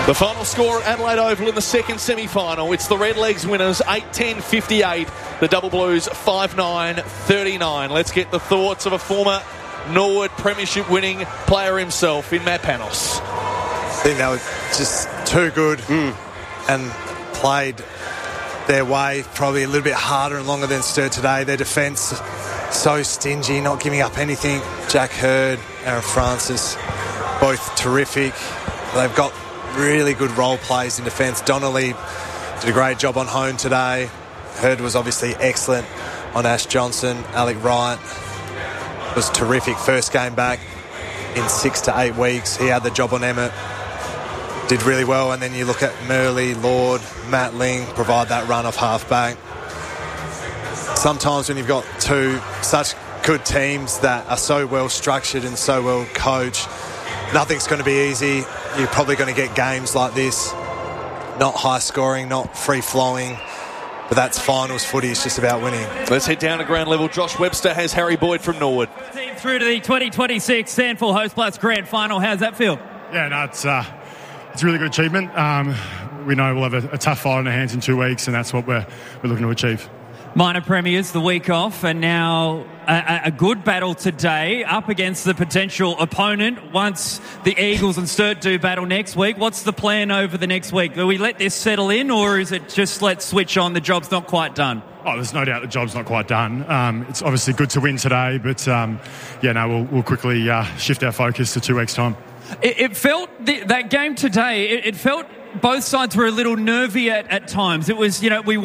The final score at Adelaide Oval in the second semi-final. It's the Redlegs winners 8-10-58. The Double Blues 5-9-39. Let's get the thoughts of a former Norwood Premiership winning player himself in Matt Panos. I think they were just too good and played their way probably a little bit harder and longer than Sturt today. Their defence so stingy, not giving up anything. Jack Hurd, Aaron Francis, both terrific. They've got really good role plays in defence. Donnelly did a great job on Hone today. Hurd was obviously excellent on Ash Johnson. Alec Wright was terrific first game back in 6 to 8 weeks. He had the job on Emmett. Did really well. And then you look at Murley, Lord, Matt Ling provide that run off half-back. Sometimes when you've got two such good teams that are so well structured and so well coached, nothing's going to be easy. You're probably going to get games like this, not high scoring, not free flowing, but that's finals footy. It's just about winning. Let's head down to ground level. Josh Webster has Harry Boyd from Norwood. Team through to the 2026 Sandford Hostplus Grand Final. How's that feel? Yeah, no, it's a really good achievement. We know we'll have a tough fight on our hands in 2 weeks, and that's what we're looking to achieve. Minor premiers, the week off, and now a good battle today up against the potential opponent once the Eagles and Sturt do battle next week. What's the plan over the next week? Do we let this settle in, or is it just let's switch on, the job's not quite done? Oh, there's no doubt the job's not quite done. It's obviously good to win today, but we'll quickly shift our focus to 2 weeks' time. It felt, that game today, it felt both sides were a little nervy at times. It was, we